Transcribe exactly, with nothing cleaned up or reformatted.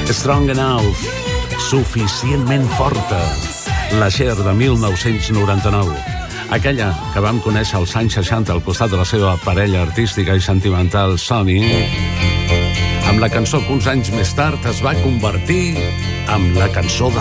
Strong Enough, suficientment forta. La Cher de mil nou-cents noranta-nou. Aquella que vam conèixer als anys seixanta al costat de la seva parella artística i sentimental Sonny, amb la cançó que uns anys més tard es va convertir en la cançó de